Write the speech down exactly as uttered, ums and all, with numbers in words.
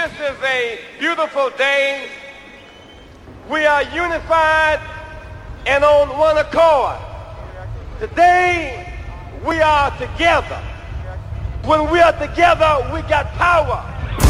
This is a beautiful day. We are unified and on one accord. Today, we are together. When we are together, we got power.